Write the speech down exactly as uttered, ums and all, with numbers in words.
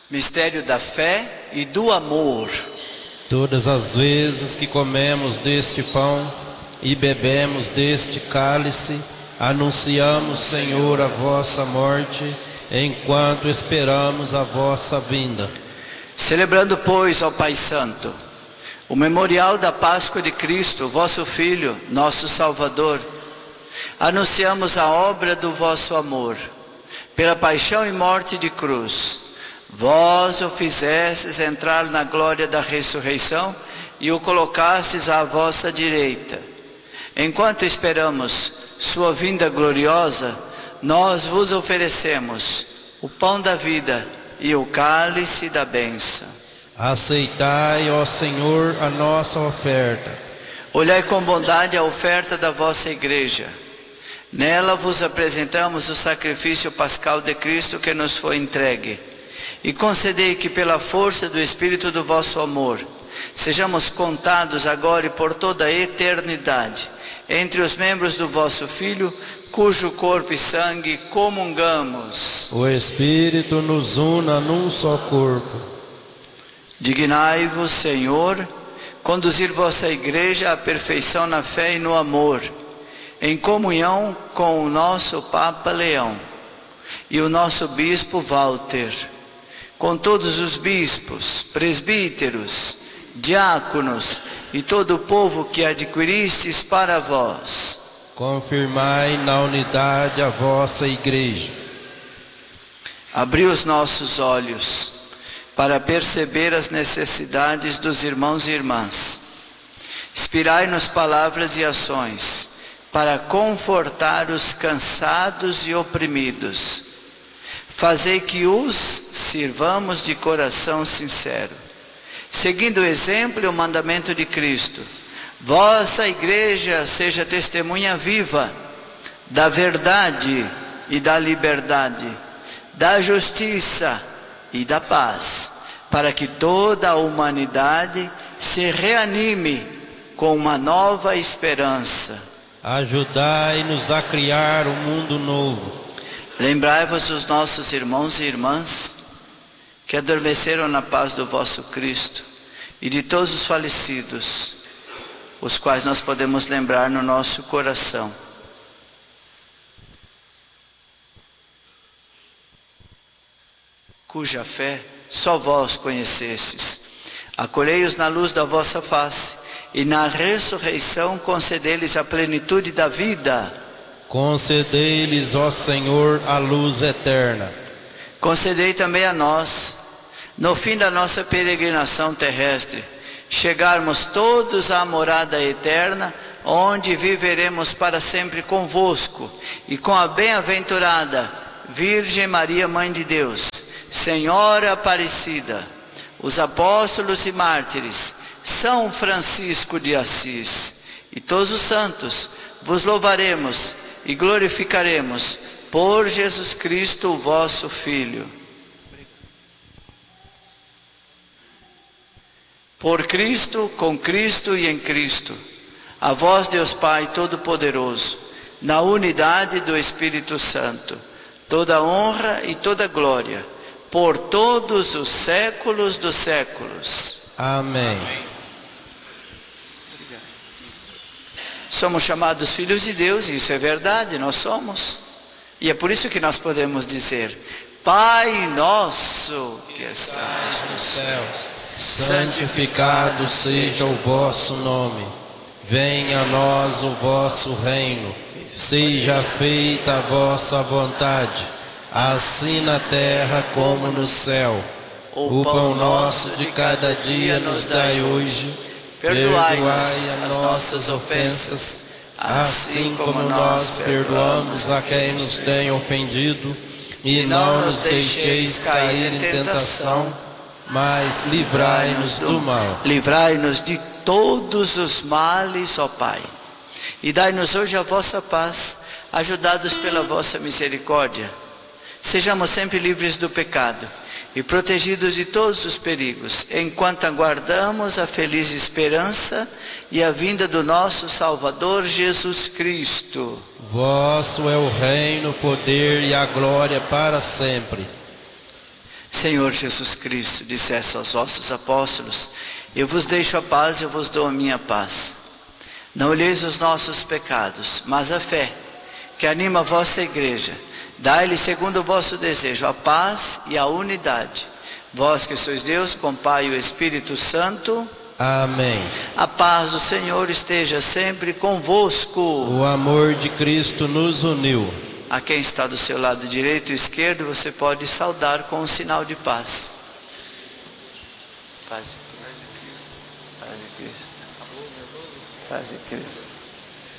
Mistério da fé e do amor. Todas as vezes que comemos deste pão e bebemos deste cálice, anunciamos, Senhor, a vossa morte, enquanto esperamos a vossa vinda. Celebrando, pois, ó Pai Santo, o memorial da Páscoa de Cristo, vosso Filho, nosso Salvador, anunciamos a obra do vosso amor. Pela paixão e morte de cruz, vós o fizestes entrar na glória da ressurreição e o colocastes à vossa direita. Enquanto esperamos sua vinda gloriosa, nós vos oferecemos o pão da vida e o cálice da bênção. Aceitai, ó Senhor, a nossa oferta. Olhai com bondade a oferta da vossa igreja. Nela vos apresentamos o sacrifício pascal de Cristo que nos foi entregue. E concedei que pela força do Espírito do vosso amor, sejamos contados agora e por toda a eternidade, entre os membros do vosso Filho, cujo corpo e sangue comungamos. O Espírito nos una num só corpo. Dignai-vos, Senhor, conduzir vossa igreja à perfeição na fé e no amor, em comunhão com o nosso Papa Leão e o nosso Bispo Walter, com todos os bispos, presbíteros, diáconos e todo o povo que adquiristes para vós. Confirmai na unidade a vossa igreja. Abri os nossos olhos para perceber as necessidades dos irmãos e irmãs. Inspirai-nos palavras e ações para confortar os cansados e oprimidos. Fazei que os sirvamos de coração sincero, seguindo o exemplo e o mandamento de Cristo. Vossa igreja seja testemunha viva da verdade e da liberdade, da justiça e da paz, para que toda a humanidade se reanime com uma nova esperança. Ajudai-nos a criar um mundo novo. Lembrai-vos dos nossos irmãos e irmãs que adormeceram na paz do vosso Cristo e de todos os falecidos, os quais nós podemos lembrar no nosso coração. Cuja fé só vós conhecestes. Acolhei-os na luz da vossa face e na ressurreição concedei-lhes a plenitude da vida. Concedei-lhes, ó Senhor, a luz eterna. Concedei também a nós, no fim da nossa peregrinação terrestre, chegarmos todos à morada eterna, onde viveremos para sempre convosco e com a bem-aventurada Virgem Maria, Mãe de Deus, Senhora Aparecida, os apóstolos e mártires, São Francisco de Assis e todos os santos. Vos louvaremos e glorificaremos por Jesus Cristo, o vosso Filho. Por Cristo, com Cristo e em Cristo, a vós, Deus Pai Todo-Poderoso, na unidade do Espírito Santo, toda honra e toda glória, por todos os séculos dos séculos. Amém. Somos chamados filhos de Deus, e isso é verdade, nós somos. E é por isso que nós podemos dizer: Pai nosso que estás nos céus, santificado seja o vosso nome. Venha a nós o vosso reino. Seja feita a vossa vontade, assim na terra como no céu. O pão nosso de cada dia nos dai hoje. Perdoai-nos as nossas ofensas, assim como nós perdoamos a quem nos tem ofendido. E não nos deixeis cair em tentação, mas livrai-nos do mal. Livrai-nos de todos os males, ó Pai. E dai-nos hoje a vossa paz, ajudados pela vossa misericórdia. Sejamos sempre livres do pecado e protegidos de todos os perigos, enquanto aguardamos a feliz esperança e a vinda do nosso Salvador Jesus Cristo. Vosso é o reino, o poder e a glória para sempre. Senhor Jesus Cristo, disseste aos vossos apóstolos: eu vos deixo a paz, eu vos dou a minha paz. Não olheis os nossos pecados, mas a fé que anima a vossa igreja. Dai-lhe segundo o vosso desejo a paz e a unidade. Vós que sois Deus, com Pai e o Espírito Santo. Amém. A paz do Senhor esteja sempre convosco. O amor de Cristo nos uniu. A quem está do seu lado direito e esquerdo, você pode saudar com um sinal de paz. Paz de Cristo. Paz de Cristo. Paz de Cristo.